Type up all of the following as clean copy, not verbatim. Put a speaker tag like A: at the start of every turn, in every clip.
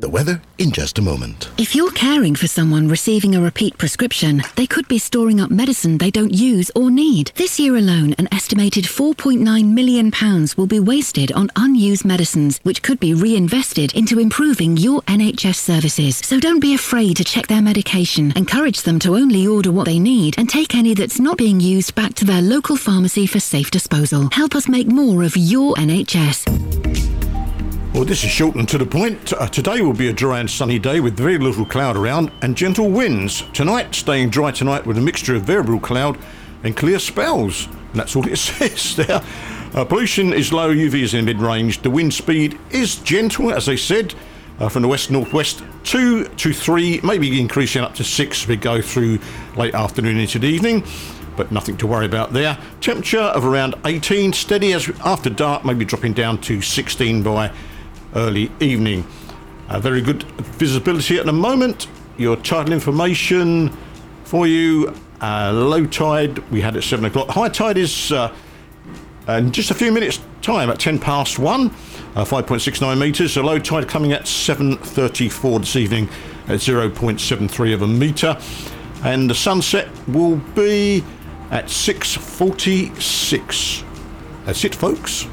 A: The weather in just a moment.
B: If you're caring for someone receiving a repeat prescription, they could be storing up medicine they don't use or need. This year alone, an estimated £4.9 million will be wasted on unused medicines, which could be reinvested into improving your NHS services. So don't be afraid to check their medication. Encourage them to only order what they need and take any that's not being used back to their local pharmacy for safe disposal. Help us make more of your NHS.
C: Well, this is short and to the point. Today will be a dry and sunny day with very little cloud around and gentle winds. Tonight, staying dry tonight with a mixture of variable cloud and clear spells. And that's all it says there. Pollution is low, UV is in mid-range. The wind speed is gentle, as they said, from the west-northwest 2 to 3, maybe increasing up to 6 as we go through late afternoon into the evening. But nothing to worry about there. Temperature of around 18, steady as after dark, maybe dropping down to 16 by early evening. Very good visibility at the moment. Your tidal information for you. Low tide we had at 7 o'clock. High tide is in just a few minutes time at 10 past 1, 5.69 metres. The low tide coming at 7:34 this evening at 0.73 of a metre. And the sunset will be at 6:46. That's it, folks.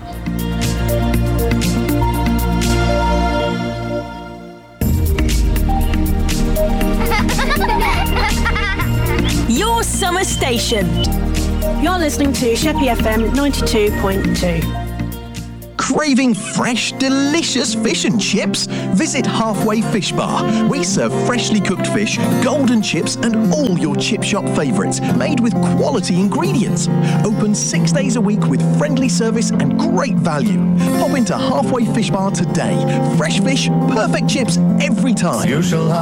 D: Your summer station. You're listening to Sheppey FM 92.2.
E: Craving fresh, delicious fish and chips? Visit Halfway Fish Bar. We serve freshly cooked fish, golden chips, and all your chip shop favourites, made with quality ingredients. Open 6 days a week with friendly service and great value. Pop into Halfway Fish Bar today. Fresh fish, perfect chips every time.